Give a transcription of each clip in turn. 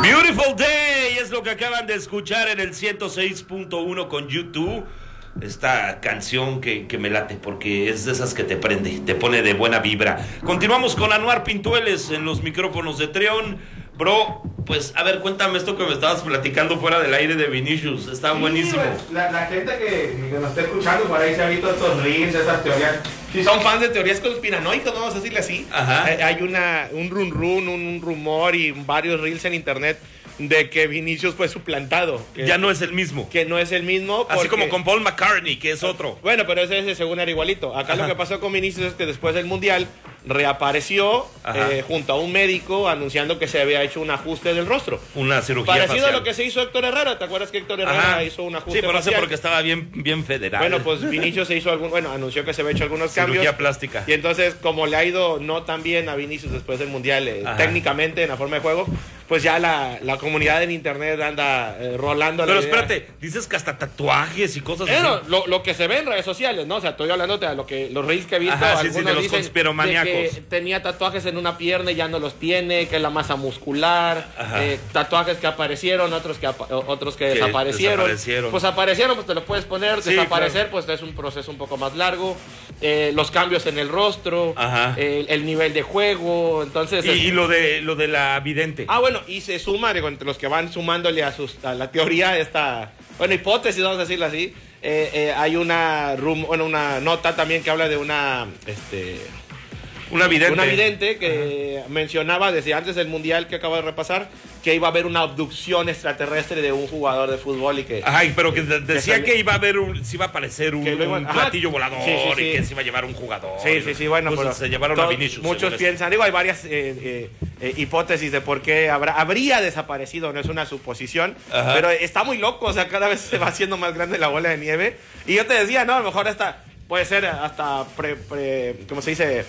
Beautiful Day es lo que acaban de escuchar en el 106.1 con YouTube. Esta canción que me late porque es de esas que te prende, te pone de buena vibra. Continuamos con Anuar Pintueles en los micrófonos de Treón. Bro, pues a ver, cuéntame esto que me estabas platicando fuera del aire de Vinicius. Está buenísimo. Pues, la gente que nos está escuchando por ahí se ha visto estos reels, esas teorías. Si son fans de teorías conspiranoicas, vamos a decirle así. Ajá. Hay un un rumor y varios reels en internet de que Vinicius fue suplantado. Ya no es el mismo. Que no es el mismo. Así como con Paul McCartney, que es otro. Bueno, pero ese según era igualito. Acá Ajá. lo que pasó con Vinicius es que después del Mundial reapareció junto a un médico anunciando que se había hecho un ajuste del rostro. Una cirugía Parecido facial. a lo que se hizo Héctor Herrera. ¿Te acuerdas que Héctor Herrera Ajá. hizo un ajuste Sí, pero no sé facial? porque estaba bien federal. Bueno, pues Vinicius se hizo anunció que se había hecho algunos cirugía cambios. plástica. Y entonces, como le ha ido no tan bien a Vinicius después del Mundial, técnicamente en la forma de juego, pues ya la comunidad en internet anda rolando Pero la idea. espérate, dices que hasta tatuajes y cosas así. Bueno, lo que se ve en redes sociales, ¿no? O sea, estoy hablándote de los reels que he visto. Ajá, sí, algunos de los dicen conspiromaníacos. de que tenía tatuajes en una pierna y ya no los tiene, que es la masa muscular, tatuajes que aparecieron, otros que desaparecieron. Pues aparecieron, pues te lo puedes poner, Sí, desaparecer, claro. pues es un proceso un poco más largo. Los cambios en el rostro, Ajá. el nivel de juego, entonces... Y lo de la vidente. Ah, bueno, y se suma, digo, entre los que van sumándole a la teoría, hipótesis, vamos a decirlo así, hay una nota también que habla de una vidente que mencionaba desde antes del Mundial que acabo de repasar que iba a haber una abducción extraterrestre de un jugador de fútbol y que... Ajá, pero que decía que iba a haber se iba a aparecer un platillo volador y que se iba a llevar un jugador. Sí, bueno, pues pero se llevaron a Vinicius. Muchos piensan, hay varias hipótesis de por qué habría desaparecido, no es una suposición, pero está muy loco, o sea, cada vez se va haciendo más grande la bola de nieve. Y yo te decía, no, a lo mejor puede ser hasta ¿cómo se dice?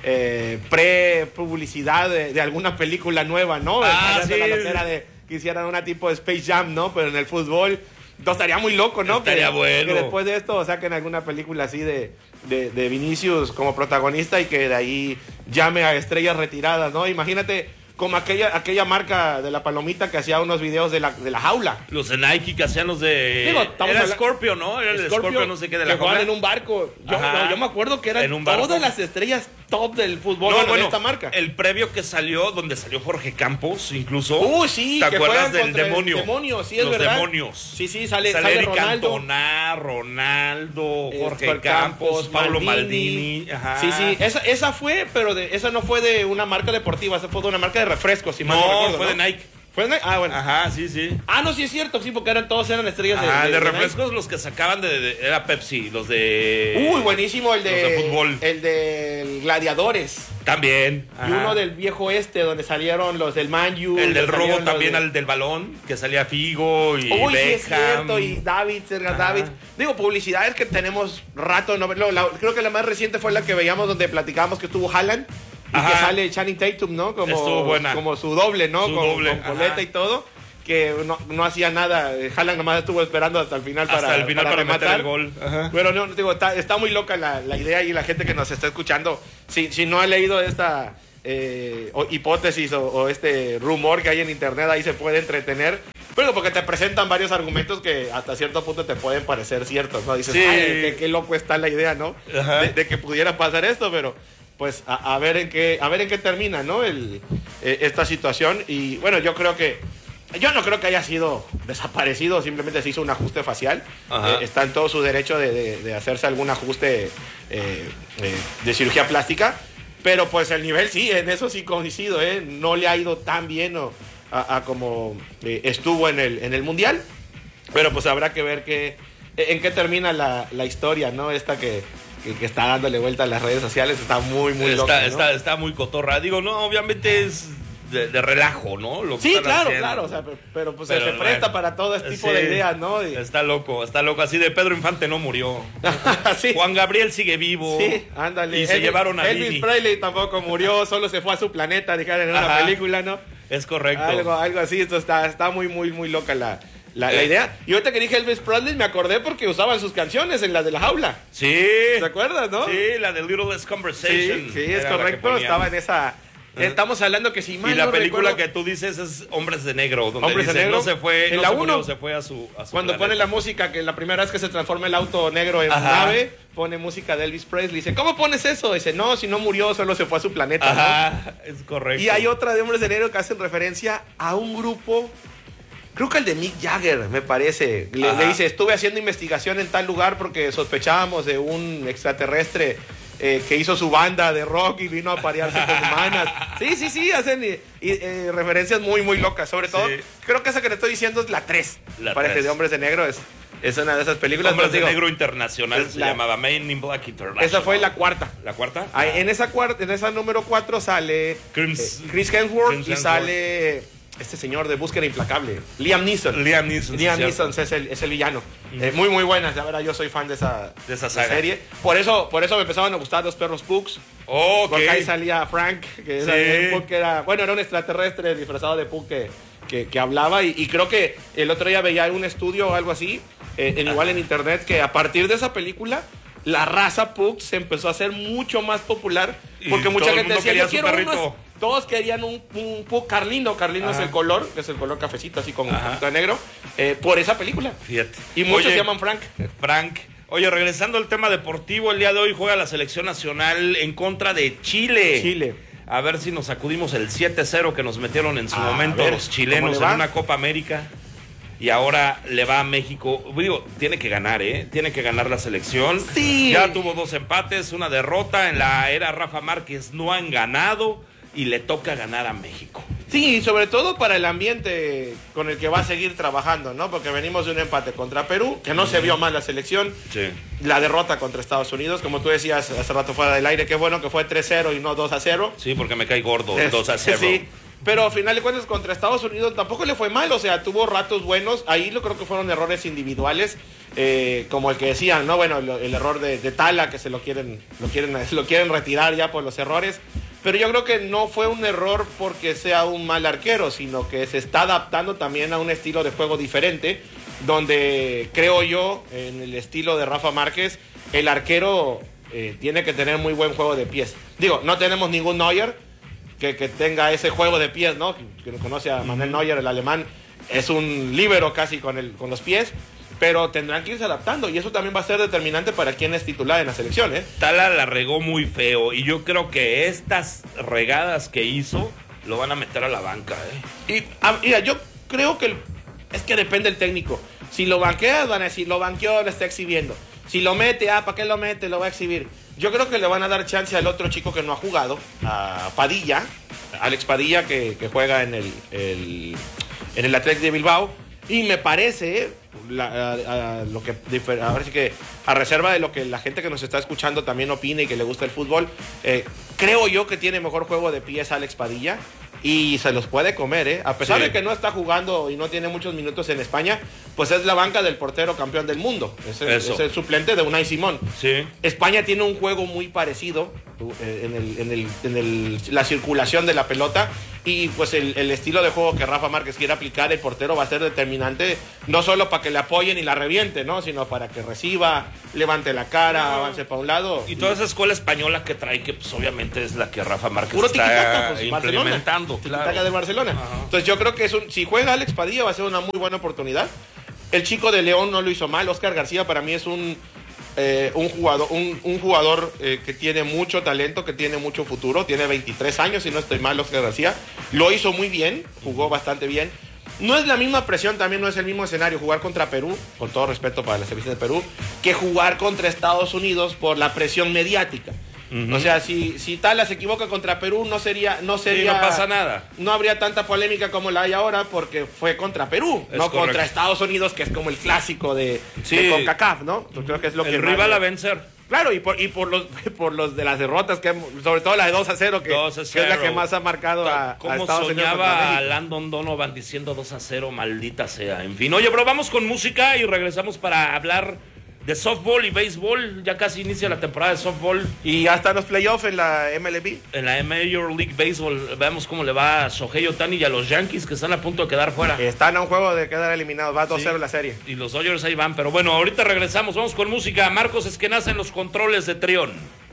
Pre-publicidad de alguna película nueva, ¿no? Sí. La loquera de que hicieran una tipo de Space Jam, ¿no? Pero en el fútbol. Entonces estaría muy loco, ¿no? Estaría bueno. Que después de esto saquen alguna película así de Vinicius como protagonista y que de ahí llame a estrellas retiradas, ¿no? Imagínate como aquella marca de la palomita que hacía unos videos de la jaula. Los de Nike que hacían los de... Era Scorpio, ¿no? Era el Scorpio, no sé qué, de la jaula. En un barco. Yo me acuerdo que eran todas las estrellas top del fútbol de esta marca. El previo que salió, donde salió Jorge Campos, incluso. Sí. ¿Te acuerdas del demonio? El demonio, sí, es los verdad. Demonios. Sí, sale Eric Ronaldo. Cantona, Ronaldo, Jorge Campos, Paulo Maldini. Ajá. Sí. Esa fue, pero esa no fue de una marca deportiva, esa fue de una marca de refrescos, si mal no recuerdo, fue de Nike. ¿Fue de Nike? Ah, bueno. Ajá, sí. No, sí es cierto, sí, porque todos eran estrellas de refrescos, Nike. Los que sacaban era Pepsi, los de... buenísimo, el de fútbol. El de Gladiadores. También. Y uno del viejo donde salieron los del Man U. El del robo también, al del balón, que salía Figo y Beckham. Sí es cierto, y Sergio David. Digo, publicidades que tenemos rato no verlo. Creo que la más reciente fue la que veíamos donde platicábamos que estuvo Haaland. Y que sale Channing Tatum, ¿no? Estuvo buena. Como su doble, ¿no? Con coleta y todo. Que no hacía nada. Haaland nomás estuvo esperando hasta el final para meter el gol. Ajá. Pero no, digo, está muy loca la idea y la gente que nos está escuchando, si no ha leído esta hipótesis o este rumor que hay en internet, ahí se puede entretener. Pero porque te presentan varios argumentos que hasta cierto punto te pueden parecer ciertos, ¿no? Dices, qué loco está la idea, ¿no? De que pudiera pasar esto, pero... pues a ver en qué termina, ¿no? Esta situación. Y bueno, yo no creo que haya sido desaparecido, simplemente se hizo un ajuste facial. Está en todo su derecho de hacerse algún ajuste de cirugía plástica, pero pues el nivel sí, en eso sí coincido, no le ha ido tan bien a como estuvo en el Mundial, pero pues habrá que ver en qué termina la historia, ¿no? Esta que está dándole vuelta a las redes sociales, está muy loca, ¿no? Está muy cotorra. Digo, no, obviamente es de relajo, ¿no? Sí, claro, o sea, pero pues se presta para todo este tipo de ideas, ¿no? Está loco, así de Pedro Infante no murió. Sí. Juan Gabriel sigue vivo. Sí, ándale. Y se llevaron a Elvis Presley tampoco murió, solo se fue a su planeta, dijeron en una película, ¿no? Es correcto. Algo así, esto está muy loca la idea. Y ahorita que dije Elvis Presley me acordé porque usaban sus canciones en la de la jaula. Sí. ¿Te acuerdas, no? Sí, la de Little Less Conversation. Sí, es correcto. Estaba en Estamos hablando que si mal Y la no película recuerdo, que tú dices es Hombres de Negro, donde Hombres de dice, Negro, no se fue, en no la se murió, uno, se fue a su cuando planeta. pone la música, que la primera vez que se transforma el auto negro en Ajá. nave, pone música de Elvis Presley. Dice, ¿cómo pones eso? Dice, no, si no murió, solo se fue a su planeta. ¿no? Ajá, es correcto. Y hay otra de Hombres de Negro que hacen referencia a un grupo, creo que el de Mick Jagger, me parece. Le dice, estuve haciendo investigación en tal lugar porque sospechábamos de un extraterrestre que hizo su banda de rock y vino a parearse con humanas. Sí, hacen referencias muy, muy locas. Sobre todo, creo que esa que le estoy diciendo es la 3. Parece de Hombres de Negro, es una de esas películas. Hombres de digo, Negro Internacional se llamaba Men in Black International. esa fue la cuarta. ¿La cuarta? En esa número 4 sale Chris Hemsworth y sale este señor de Búsqueda Implacable, Liam Neeson. Liam Neeson es el villano. Muy, muy buenas. La verdad, yo soy fan de esa saga. serie. Por eso me empezaban a gustar los perros Pugs. Oh, Porque ahí salía Frank, que era un extraterrestre disfrazado de Pug que hablaba. Y creo que el otro día veía un estudio o algo así, igual en internet, que a partir de esa película la raza Pug se empezó a hacer mucho más popular. Porque mucha gente decía, yo quiero unos. Todos querían un Pug Carlino. Carlino es el color, que es el color cafecito, así con un poquito de negro, por esa película. Fíjate. Y muchos se llaman Frank. Oye, regresando al tema deportivo, el día de hoy juega la selección nacional en contra de Chile. A ver si nos sacudimos el 7-0 que nos metieron en su momento los chilenos en una Copa América. Y ahora le va a México. Digo, tiene que ganar, Tiene que ganar la selección. Sí. Ya tuvo 2 empates, una derrota. En la era Rafa Márquez no han ganado. Y le toca ganar a México. Sí, sobre todo para el ambiente con el que va a seguir trabajando, ¿no? Porque venimos de un empate contra Perú, que no se vio mal la selección. Sí. La derrota contra Estados Unidos, como tú decías hace rato fuera del aire, qué bueno que fue 3-0 y no 2-0. Sí, porque me cae gordo 2-0. Sí, pero al final de cuentas contra Estados Unidos tampoco le fue mal, o sea, tuvo ratos buenos. Ahí yo creo que fueron errores individuales, como el que decían, ¿no? Bueno, el error de Tala, que lo quieren retirar ya por los errores. Pero yo creo que no fue un error porque sea un mal arquero, sino que se está adaptando también a un estilo de juego diferente, donde creo yo, en el estilo de Rafa Márquez, el arquero tiene que tener muy buen juego de pies. Digo, no tenemos ningún Neuer que tenga ese juego de pies, ¿no? Quien conoce a Manuel Neuer, el alemán, es un líbero casi con los pies. Pero tendrán que irse adaptando y eso también va a ser determinante para quién es titular en la selección, Tala la regó muy feo y yo creo que estas regadas que hizo lo van a meter a la banca, Y mira, yo creo que es que depende del técnico. Si lo banqueas, van a decir, lo banqueó, lo está exhibiendo. Si lo mete, ¿para qué lo mete? Lo va a exhibir. Yo creo que le van a dar chance al otro chico que no ha jugado, a Padilla, Alex Padilla, que juega en el Athletic de Bilbao. Y me parece, ahora sí que a reserva de lo que la gente que nos está escuchando también opina y que le gusta el fútbol, creo yo que tiene mejor juego de pies Alex Padilla y se los puede comer, a pesar de que no está jugando y no tiene muchos minutos en España, pues es la banca del portero campeón del mundo, es el suplente de Unai Simón. Sí. España tiene un juego muy parecido en la circulación de la pelota y pues el estilo de juego que Rafa Márquez quiere aplicar, el portero va a ser determinante, no solo para que le apoyen y la reviente, ¿no? Sino para que reciba, levante la cara, avance para un lado. Y toda esa escuela española que trae, que pues obviamente es la que Rafa Márquez puro está pues, implementando. Tiki-taka de Barcelona. Ajá. Entonces yo creo que si juega Alex Padilla va a ser una muy buena oportunidad. El chico de León no lo hizo mal. Oscar García para mí es un jugador que tiene mucho talento, que tiene mucho futuro. Tiene 23 años, si no estoy mal, Oscar García. Lo hizo muy bien, jugó bastante bien. No es la misma presión, también no es el mismo escenario jugar contra Perú, con todo respeto para la selección de Perú, que jugar contra Estados Unidos por la presión mediática. O sea, si Tala se equivoca contra Perú, no pasa nada. No habría tanta polémica como la hay ahora porque fue contra Perú, no correcto. Contra Estados Unidos, que es como el clásico de CONCACAF, ¿no? Yo creo que es lo que rival a vencer. Claro, y por los de las derrotas, sobre todo la de 2-0, que es la que más ha marcado a Estados Unidos. ¿Cómo soñaba a Landon Donovan diciendo 2-0, maldita sea? En fin, oye, pero vamos con música y regresamos para hablar de softball y béisbol. Ya casi inicia la temporada de softball. Y hasta los playoffs en la MLB. En la Major League Baseball. Veamos cómo le va a Shohei Ohtani y a los Yankees, que están a punto de quedar fuera. Están a un juego de quedar eliminados. Va 2-0 la serie. Y los Dodgers ahí van. Pero bueno, ahorita regresamos. Vamos con música. Marcos Esquenaza en los controles de Trión.